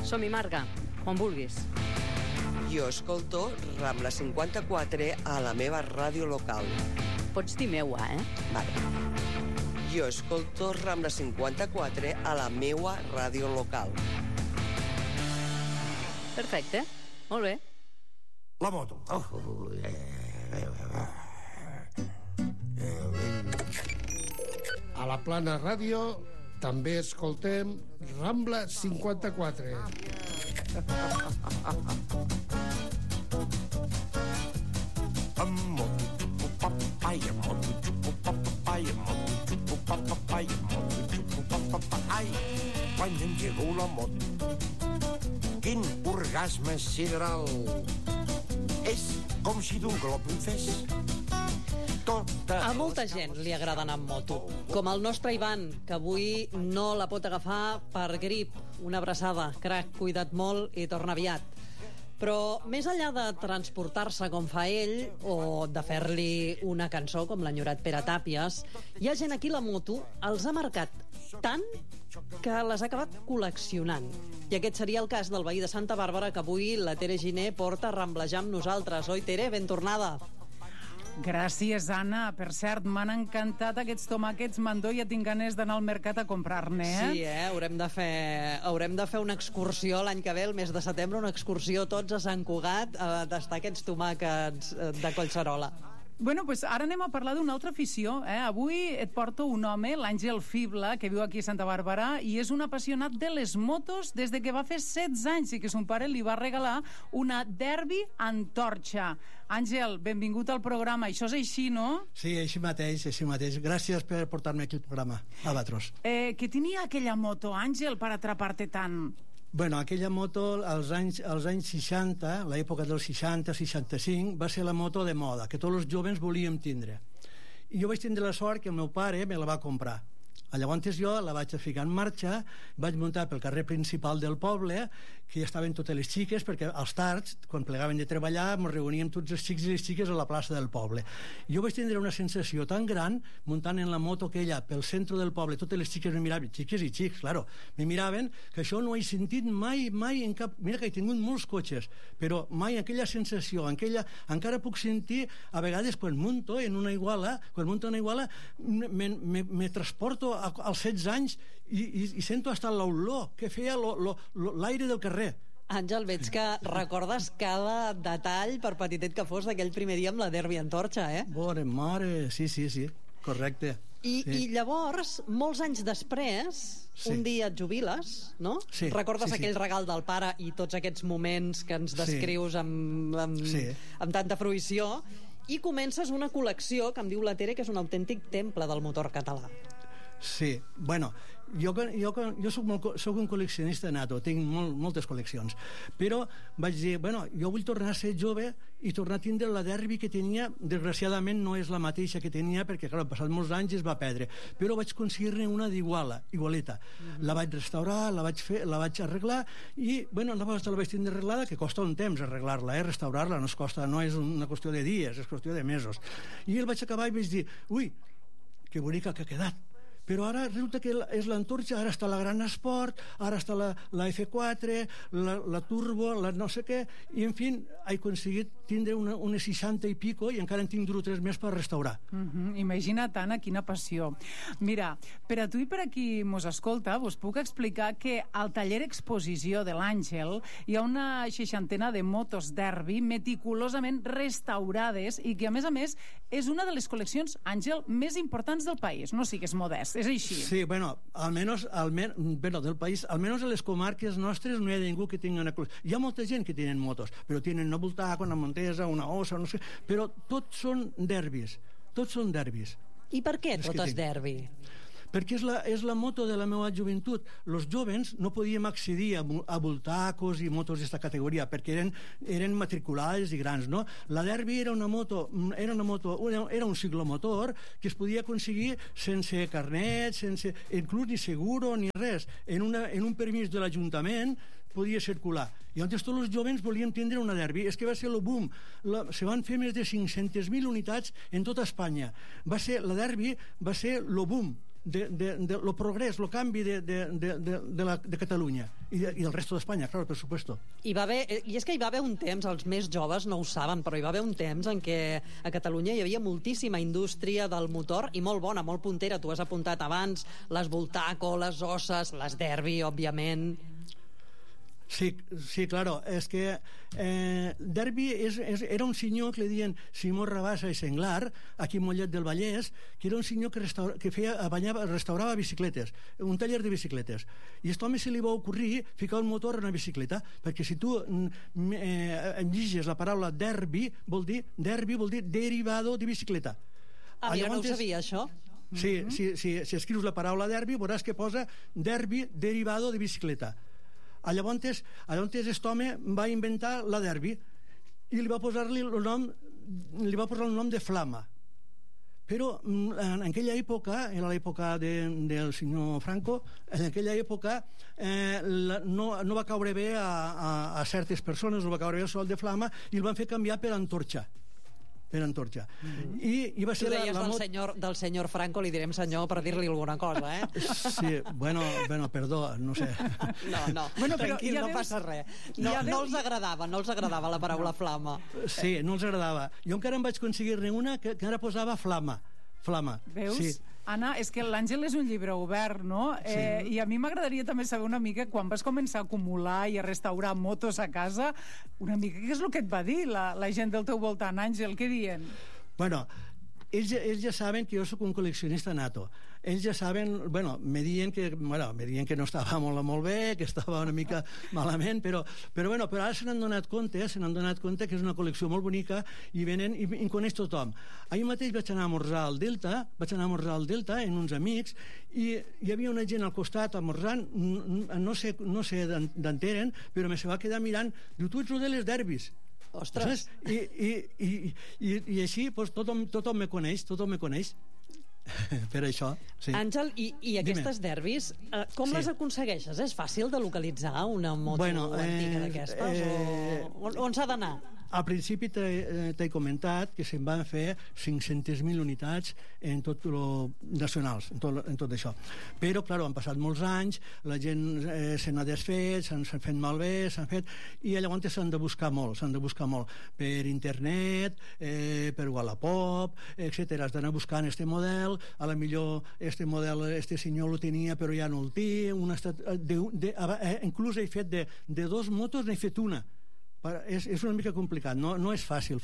Som-hi, Marga, quan vulguis. Jo escolto Rambla 54 a la meva ràdio local. Pots dir meua, Vale. Jo escolto Rambla 54 a la meua ràdio local. Perfecte, molt bé. La moto. A la Plana Ràdio també escoltem Rambla 54. Ai, quan engego la moto, quin orgasme sideral. És com si d'un glob em fes a molta gent li agrada anar amb moto, com el nostre Ivan, que avui no la pot agafar per grip. Una abraçada, crac, cuida't molt i torna aviat. Però més enllà de transportar-se com fa ell o de fer-li una cançó com l'enyorat Pere Tàpies, hi ha gent aquí la moto els ha marcat tant que les ha acabat col·leccionant. I aquest seria el cas del veí de Santa Bàrbara que avui la Tere Giner porta a ramblejar amb nosaltres. Oi, Tere? Ben tornada. Gràcies, Anna. Per cert, m'han encantat aquests tomàquets mandó i ja tinc ganes d'anar al mercat a comprar-ne, Sí, haurem de fer una excursió l'any que ve, el mes de setembre, una excursió tots a Sant Cugat a tastar aquests tomàquets de Collserola. Bueno, pues ara anem a parlar d'una altra afició. Avui et porto un home, l'Àngel Fibla, que viu aquí a Santa Bàrbara i és un apassionat de les motos des de que va fer 16 anys i que son pare li va regalar una Derbi Antorcha. Àngel, benvingut al programa. Això és així, no? Sí, així mateix, així mateix. Gràcies per portar-me aquí al programa, Albatros. Què tenia aquella moto, Àngel, per atrapar-te tant? Bueno, aquella moto als anys 60, l'època dels 60-65, va ser la moto de moda, que tots els joves volíem tindre. I jo vaig tindre la sort que el meu pare me la va comprar. Llavors jo la vaig ficar en marxa, vaig muntar pel carrer principal del poble, que estaven totes les xiques, perquè als tards, quan plegaven de treballar, ens reuníem tots els xics i les xiques a la plaça del poble. Jo vaig tindre una sensació tan gran, muntant en la moto aquella pel centre del poble, totes les xiques me miraven, xiques i xics, claro, me miraven, que això no he sentit mai en cap... Mira que he tingut molts cotxes, però mai aquella sensació, encara puc sentir, a vegades, quan munto en una iguala, me transporto als 16 anys i sento hasta l'olor que feia l'aire del carrer. Àngel, veig que recordes cada detall, per petitet que fos, d'aquell primer dia amb la Derbi Antorcha, Bona mare, sí, correcte. I llavors, molts anys després, un dia et jubiles, no? Sí, recordes aquell regal del pare i tots aquests moments que ens descrius amb tanta fruïció, i comences una col·lecció que em diu la Tere que és un autèntic temple del motor català. Sí, bueno, jo soc un col·leccionista nato, tinc moltes col·leccions, però vaig dir, bueno, jo vull tornar a ser jove i tornar a tindre la Derbi que tenia. Desgraciadament no és la mateixa que tenia perquè, clar, passat molts anys es va perdre, però vaig aconseguir-ne una igualeta. La vaig restaurar, la vaig arreglar i, bueno, una vegada la vaig tindre arreglada, que costa un temps arreglar-la, restaurar-la, no és una qüestió de dies, és qüestió de mesos. I el vaig acabar i vaig dir, ui, que bonica que ha quedat. Però ara resulta que és l'Antorcha, ara està la Gran Esport, ara està la F4, la Turbo, la no sé què, i en fi, he aconseguit tindre unes 60 i pico i encara en tinc 2 o 3 més per restaurar. Imagina't, Anna, quina passió. Mira, per a tu i per a qui mos escolta, vos puc explicar que al taller exposició de l'Àngel hi ha una 60 de motos Derbi meticulosament restaurades i que, a més, és una de les col·leccions, Àngel, més importants del país. No sigues modest. És així. Sí, bueno, almenys del país, almenys a les comarques nostres no hi ha ningú que tingui una col·lecció. Hi ha molta gent que tenen motos, però tenen una Voltac, una Montesa, una Ossa, no sé, però tots són derbis. I per què totes Derbi? Perquè és la moto de la meva joventut. Els joves no podíem accedir a Voltacos i motos d'esta categoria perquè eren matriculades i grans, no? La Derbi era un ciclomotor que es podia aconseguir sense carnet, sense inclús ni seguro ni res. En un permís de l'Ajuntament podia circular. I llavors tots els joves volíem tindre una Derbi. És que va ser el boom. Se van fer més de 500.000 unitats en tota Espanya. La Derbi va ser el boom lo progrés, lo canvi de Catalunya i del resto d'Espanya, claro, per supuesto. I és que hi va haver un temps, els més joves no ho saben, però hi va haver un temps en què a Catalunya hi havia moltíssima indústria del motor i molt bona, molt puntera. Tu has apuntat abans les Voltaco, les Osses, les Derbi, òbviament. Sí, claro, és que Derbi era un senyor que li deien Simó Rabassa i Senglar, aquí a Mollet del Vallès, que era un senyor que restaurava bicicletes, un taller de bicicletes. I a aquest home se li va ocorrir ficar un motor en una bicicleta, perquè si tu llegis la paraula derbi vol dir derivado de bicicleta. Jo no ho sabia, això. Sí, si escrius la paraula derbi veuràs que posa derbi derivado de bicicleta. Llavors aquest home va inventar la Derbi i li va posar el nom de Flama. Però en aquella època, era l'època del senyor Franco, en aquella època no va caure bé a certes persones, no va caure bé el sol de Flama i el van fer canviar per Antorcha. I va ser tu deies del senyor Franco, li direm senyor per dir-li alguna cosa, Sí, bueno, perdó, no sé. No, tranquil, no passa res. No els agradava la paraula flama. Sí, no els agradava. Jo encara em vaig aconseguir-ne una que ara posava flama. Veus? Sí. Anna, és que l'Àngel és un llibre obert, no? Sí. I a mi m'agradaria també saber una mica, quan vas començar a acumular i a restaurar motos a casa, una mica què és el que et va dir la gent del teu voltant, Àngel? Què diuen? Bueno, ells ja saben que jo sóc un col·leccionista nato. Ells ja saben, me diuen que no estava molt bé, que estava una mica malament, però ara se n'han donat compte que és una col·lecció molt bonica i venen i coneix tothom. Ahir mateix vaig anar a esmorzar al Delta amb uns amics i hi havia una gent al costat esmorzant, no sé d'on eren, però me se va quedar mirant, diu, tu ets el de les derbis. Ostres! I així tothom me coneix. Per això, sí. Àngel, i aquestes derbis, com les aconsegueixes? És fàcil de localitzar una moto antiga d'aquestes? On s'ha d'anar? Al principi t'he comentat que se'n van fer 500.000 unitats en tot lo nacionals, en tot això. Però, clar, han passat molts anys, la gent se n'ha desfet, s'han fet malbé, i llavors s'han de buscar molt, per internet, per Wallapop, etc. Has d'anar buscant este model, a la millor este model, este senyor lo tenia però ja no el té, inclús he fet de dos motos, n'he fet una. És una mica complicat, no és fàcil,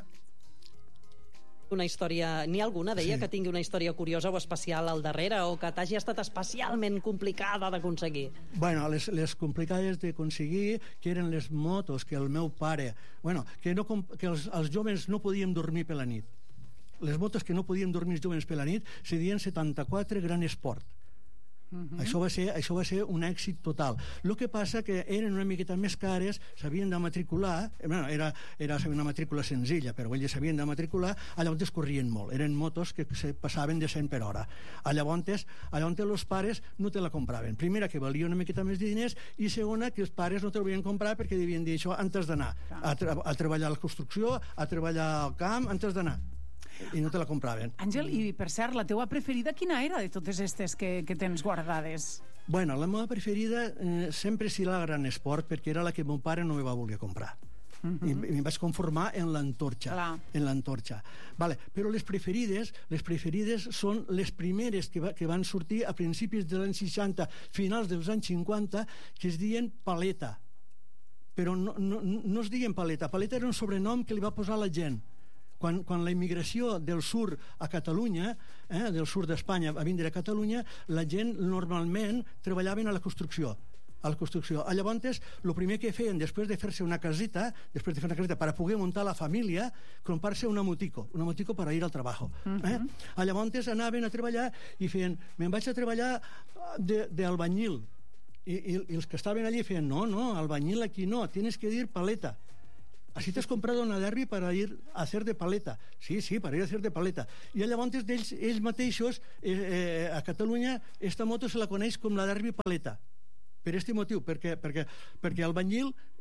Una història, n'hi ha alguna que tingui una història curiosa o especial al darrere, o que t'hagi estat especialment complicada d'aconseguir? Bueno, les complicades d'aconseguir, que eren les motos que el meu pare, que els joves no podíem dormir per la nit. Les motos que no podíem dormir els joves per la nit se deien 74 Gran Sport. Això va ser un èxit total. El que passa que eren una miqueta més cares, s'havien de matricular, era una matrícula senzilla, però ells s'havien de matricular, llavors corrien molt, eren motos que se passaven de 100 per hora. Llavors els pares no te la compraven. Primera, que valia una miqueta més de diners, i segona, que els pares no te la volien comprar perquè devien dir això antes d'anar a treballar a la construcció, a treballar al camp, antes d'anar. I no te la compraven. Àngel, i per cert, la teua preferida quina era de totes aquestes que tens guardades? Bueno, la meva preferida sempre serà la Gran Sport, perquè era la que mon pare no me va voler comprar. I em vaig conformar en l'Antorcha. Però les preferides són les primeres que van sortir a principis dels anys 60, finals dels anys 50, que es diuen Paleta. Però no es diuen Paleta. Paleta era un sobrenom que li va posar la gent. Quan la immigració del sud a Catalunya, del sud d'Espanya a vindre a Catalunya, la gent normalment treballaven a la construcció. Llavors, el primer que feien després de fer una casita per poder muntar la família, comprar-se una motico per ir al treball. Llavors anaven a treballar i feien, me'n vaig a treballar d'albañil. I els que estaven allí feien, no, albañil aquí no, tienes que ir paleta. Así te has comprado una Derbi para ir a hacer de paleta. Sí, para ir a hacer de paleta. I llavors ells mateixos, a Catalunya, esta moto se la coneix com la Derbi paleta. Per aquest motiu, perquè albañil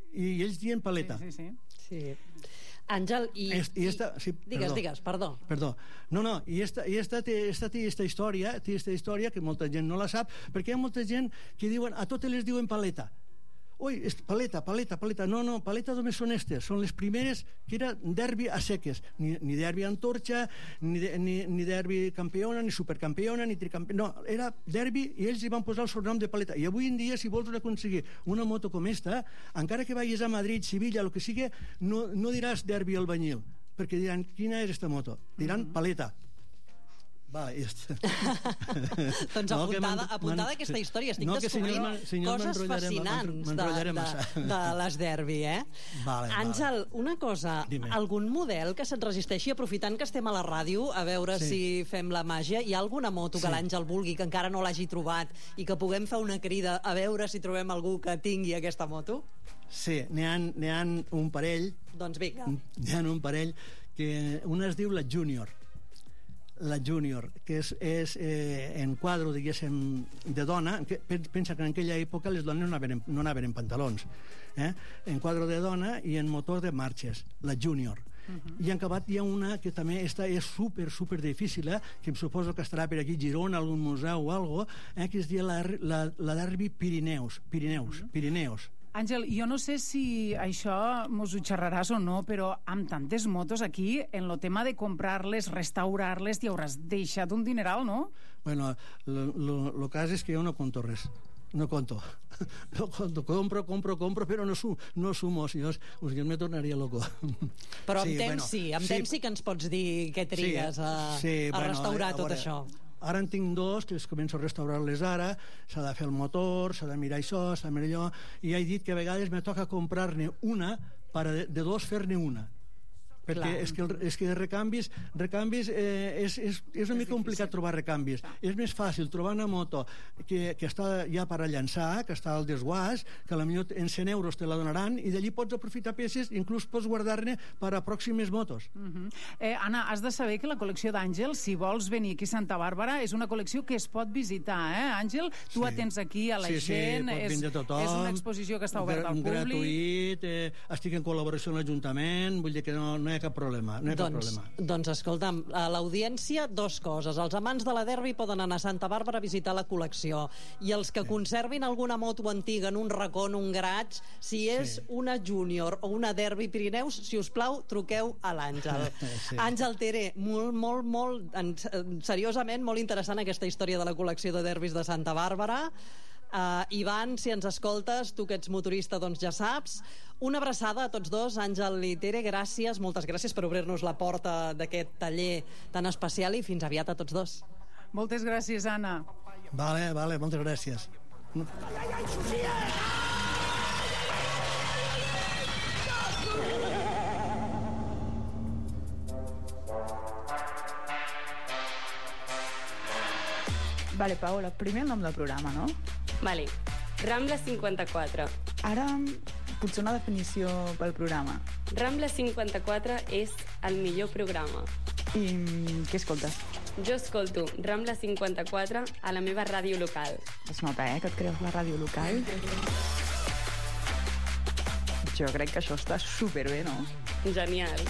i ells diuen paleta. Sí. Àngel, digues, perdó. No, i esta història que molta gent no la sap, perquè hi ha molta gent que diuen, a totes les diuen paleta. Ui, paleta. No, paleta només són estes. Són les primeres que era derbi a seques. Ni derbi antorxa, ni derbi campiona, ni supercampiona, ni tricampiona. No, era derbi i ells hi van posar el sobrenom de paleta. I avui en dia, si vols aconseguir una moto com esta, encara que vagis a Madrid, Sevilla, el que sigui, no diràs derbi albañil, perquè diran, quina és esta moto? Diran paleta. Vale, doncs apuntada aquesta història. Estic descobrint coses fascinants de les derbi, Àngel, una cosa, algun model que se't resisteixi, aprofitant que estem a la ràdio, a veure si fem la màgia, hi ha alguna moto que l'Àngel vulgui, que encara no l'hagi trobat, i que puguem fer una crida a veure si trobem algú que tingui aquesta moto? Sí, n'hi ha un parell. Doncs vinga. N'hi ha un parell que una es diu la Junior, que és en quadre, diguéssim, de dona. Pensa que en aquella època les dones no anaven en pantalons, en quadre de dona i en motor de marxes, la Junior. I en acabat hi ha una que també és super difícil, que em suposo que estarà per aquí a Girona, algun museu o alguna cosa, que es diu la Derbi Pirineus. Àngel, jo no sé si això mos ho xerraràs o no, però amb tantes motos aquí, en el tema de comprar-les, restaurar-les, t'hi hauràs deixat un dineral, no? Bueno, el cas és que jo no conto res. No conto. Compro, però no sumo. Si no, me tornaria loco. Però amb temps sí que ens pots dir què trigues a restaurar tot això. Ara en tinc dos, que els començo a restaurar-les ara, s'ha de fer el motor, s'ha de mirar això, s'ha de mirar allò, i he dit que a vegades me toca comprar-ne una per de dos fer-ne una. Perquè és que recanvis és una mica complicat trobar recanvis. És més fàcil trobar una moto que està ja per a llançar, que està al desguàs, que potser en 100 euros te la donaran, i d'allí pots aprofitar peces, inclús pots guardar-ne per a pròximes motos. Anna, has de saber que la col·lecció d'Àngel, si vols venir aquí a Santa Bàrbara, és una col·lecció que es pot visitar, Àngel? Tu atens aquí a la gent, és una exposició que està oberta al públic. Gratuït, estic en col·laboració amb l'Ajuntament, vull dir que no hi ha cap problema. Doncs escolta'm, a l'audiència, dues coses. Els amants de la derbi poden anar a Santa Bàrbara a visitar la col·lecció, i els que conservin alguna moto antiga en un racó, en un garatge, si és una Junior o una Derbi Pirineus, si us plau, truqueu a l'Àngel. Àngel Tere, molt seriosament, molt interessant aquesta història de la col·lecció de derbis de Santa Bàrbara. Ivan, si ens escoltes, tu que ets motorista, doncs ja saps. Una abraçada a tots dos, Àngel i Tere, gràcies, moltes gràcies per obrir-nos la porta d'aquest taller tan especial, i fins aviat a tots dos. Moltes gràcies, Anna. Vale, moltes gràcies. Vale, Paola, primer el nom del programa, no? Vale, Rambla 54. Ara, potser una definició pel programa. Rambla 54 és el millor programa. I què escoltes? Jo escolto Rambla 54 a la meva ràdio local. Es nota, que et creus la ràdio local? Jo crec que això està superbé, no? Genial.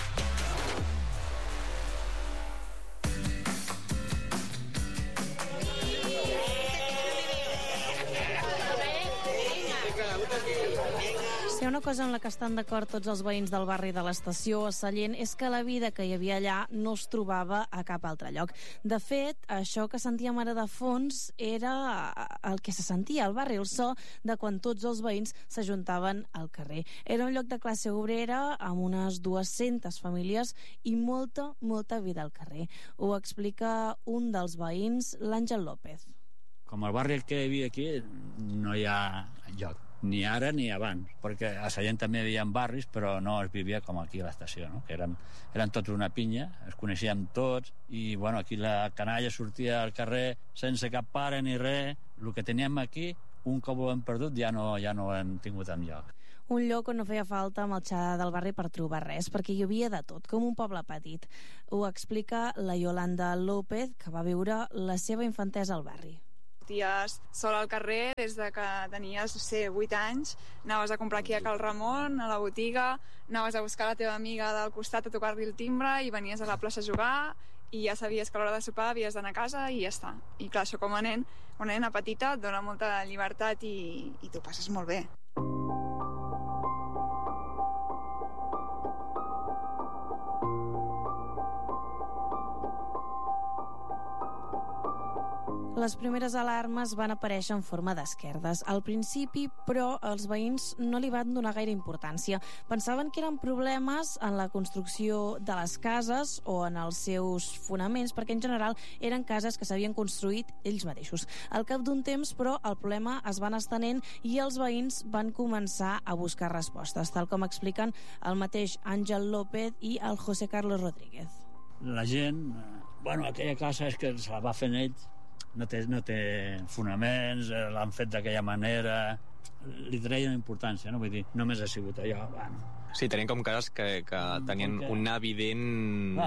Si hi ha una cosa en la que estan d'acord tots els veïns del barri de l'Estació a Sallent és que la vida que hi havia allà no es trobava a cap altre lloc. De fet, això que sentíem ara de fons era el que se sentia al barri, el so de quan tots els veïns s'ajuntaven al carrer. Era un lloc de classe obrera amb unes 200 famílies i molta vida al carrer. Ho explica un dels veïns, l'Àngel López. Com el barri que hi havia aquí no hi ha lloc, ni ara ni abans, perquè a Sallent també hi havia barris, però no es vivia com aquí a l'estació, no? Que eren tots una pinya, es coneixíem tots, i bueno, aquí la canalla sortia al carrer sense cap pare ni res. El que teníem aquí, un cop ho hem perdut, ja no ho hem tingut enlloc. Un lloc on no feia falta marxar del barri per trobar res, perquè hi havia de tot, com un poble petit. Ho explica la Yolanda López, que va viure la seva infantesa al barri. sorties sol al carrer des de que tenies, 8 anys, anaves a comprar aquí a Cal Ramon, a la botiga, anaves a buscar la teva amiga del costat a tocar-li el timbre i venies a la plaça a jugar i ja sabies que a l'hora de sopar havies d'anar a casa i ja està. I clar, això com a nen, una nena petita et dona molta llibertat i t'ho passes molt bé. Les primeres alarmes van aparèixer en forma d'esquerdes. Al principi, però, els veïns no li van donar gaire importància. Pensaven que eren problemes en la construcció de les cases o en els seus fonaments, perquè en general eren cases que s'havien construït ells mateixos. Al cap d'un temps, però, el problema es va anar estenent i els veïns van començar a buscar respostes, tal com expliquen el mateix Àngel López i el José Carlos Rodríguez. La gent, aquella casa és que se la va fent ells, no té fonaments, l'han fet d'aquella manera, li treien importància, no? Vull dir, només ha sigut allò, Sí, tenien com cases que tenien una evident...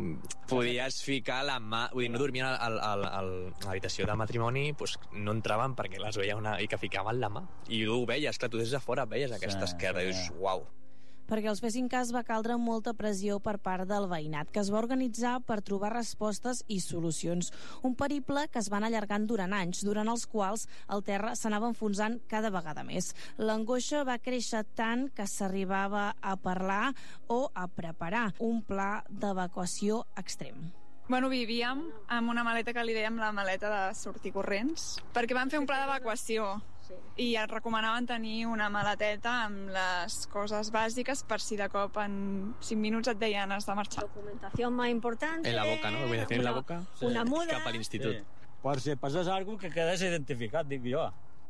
Podies ficar la mà... Vull dir, no dormien a l'habitació de matrimoni, doncs no entraven perquè les veia i que ficaven la mà. I tu ho veies, clar, tu des de fora veies aquesta esquerda i dius, uau. Perquè els fessin cas va caldre molta pressió per part del veïnat, que es va organitzar per trobar respostes i solucions. Un periple que es va anar allargant durant anys, durant els quals el terra s'anava enfonsant cada vegada més. L'angoixa va créixer tant que s'arribava a parlar o a preparar un pla d'evacuació extrem. Vivíem amb una maleta que li dèiem la maleta de sortir corrents, perquè vam fer un pla d'evacuació. I et recomanaven tenir una maleteta amb les coses bàsiques per si de cop en 5 minuts et deien has de marxar. Documentació més important. En la boca, ¿no? Voy a decir en la boca. Una muda. Cap a l'institut. Per si passés alguna cosa que quedés identificat, dic jo.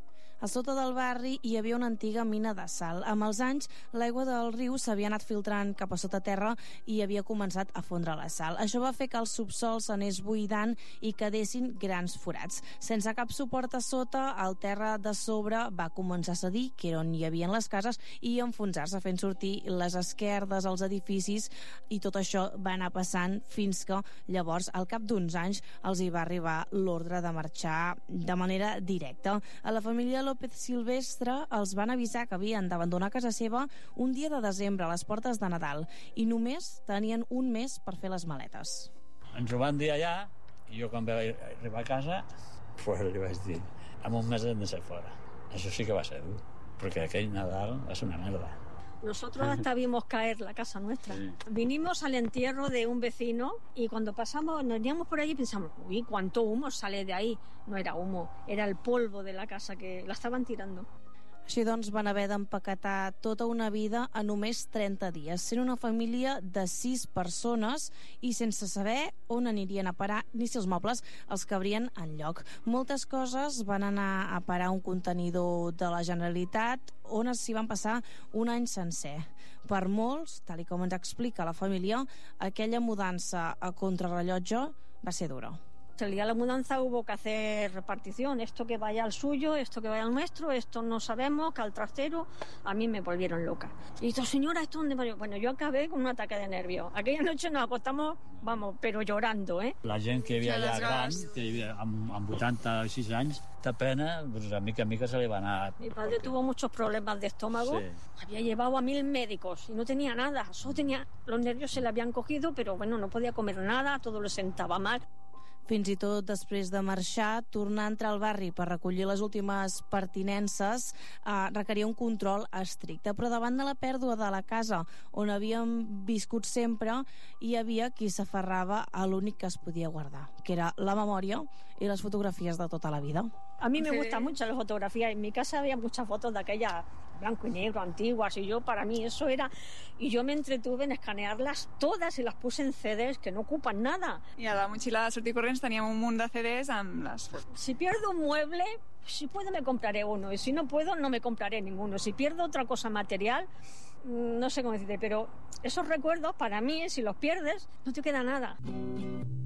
A sota del barri hi havia una antiga mina de sal. Amb els anys, l'aigua del riu s'havia anat filtrant cap a sota terra i havia començat a fondre la sal. Això va fer que el subsol s'anés buidant i quedessin grans forats. Sense cap suport a sota, el terra de sobre va començar a cedir, que era on hi havia les cases, i enfonsar-se, fent sortir les esquerdes, els edificis, i tot això va anar passant fins que llavors, al cap d'uns anys, els hi va arribar l'ordre de marxar de manera directa. A la família López Silvestre els van avisar que havien d'abandonar casa seva un dia de desembre a les portes de Nadal i només tenien un mes per fer les maletes. Ens ho van dir allà i jo quan vaig arribar a casa li vaig dir, en un mes hem de ser fora. Això sí que va ser dur, perquè aquell Nadal va ser una merda. Nosotros hasta vimos caer la casa nuestra. Sí. Vinimos al entierro de un vecino y cuando pasamos, nos íbamos por allí y pensamos, uy, cuánto humo sale de ahí. No era humo, era el polvo de la casa que la estaban tirando. Així doncs van haver d'empaquetar tota una vida a només 30 dies, sent una família de 6 persones i sense saber on anirien a parar ni si els mobles els cabrien enlloc. Moltes coses van anar a parar a un contenidor de la Generalitat on s'hi van passar un any sencer. Per molts, tal com ens explica la família, aquella mudança a contrarrellotge va ser dura. El día de la mudanza hubo que hacer repartición, esto que vaya al suyo, esto que vaya al nuestro, esto no sabemos, que al trastero. A mí me volvieron loca. Y dijo, señora, ¿esto dónde va? Bueno, yo acabé con un ataque de nervios. Aquella noche nos acostamos, pero llorando, ¿eh? La gent que hi havia allà gran, que hi havia amb 86 anys, de pena, pues a mica se li va anar. Mi padre tuvo muchos problemas de estómago, sí. Había llevado a 1000 médicos y no tenía nada, solo tenía, los nervios se le habían cogido, pero bueno, no podía comer nada, todo le sentaba mal. Fins i tot després de marxar, tornar a entrar al barri per recollir les últimes pertinences requeria un control estricte. Però davant de la pèrdua de la casa on havíem viscut sempre, hi havia qui s'aferrava a l'únic que es podia guardar, que era la memòria i les fotografies de tota la vida. A mí me gustan mucho las fotografías. En mi casa había muchas fotos de aquellas blanco y negro, antiguas, y para mí eso era... Y yo me entretuve en escanearlas todas y las puse en CDs que no ocupan nada. I a la motxilla de sortir corrents teníem un munt de CDs amb les fotos. Si pierdo un mueble, si puedo me compraré uno, y si no puedo no me compraré ninguno. Si pierdo otra cosa material, no sé cómo decirte, pero esos recuerdos para mí, si los pierdes, no te queda nada.